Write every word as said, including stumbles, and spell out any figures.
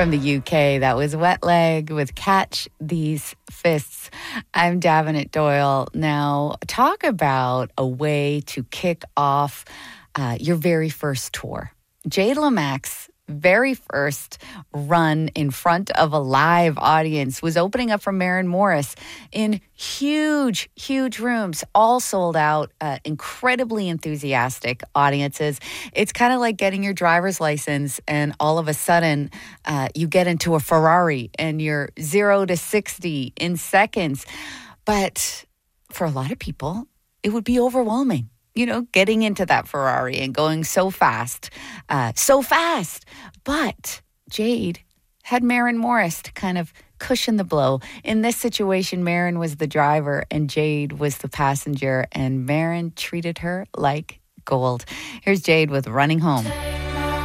from the U K. That was Wet Leg with Catch These Fists. I'm Davenant Doyle. Now, talk about a way to kick off uh, your very first tour. Jade Lamac's very first run in front of a live audience was opening up for Maren Morris in huge, huge rooms, all sold out, uh, incredibly enthusiastic audiences. It's kind of like getting your driver's license and all of a sudden uh, you get into a Ferrari and you're zero to sixty in seconds. But for a lot of people, it would be overwhelming. You know, getting into that Ferrari and going so fast, uh, so fast. But Jade had Maren Morris to kind of cushion the blow. In this situation, Maren was the driver and Jade was the passenger, and Maren treated her like gold. Here's Jade with Running Home.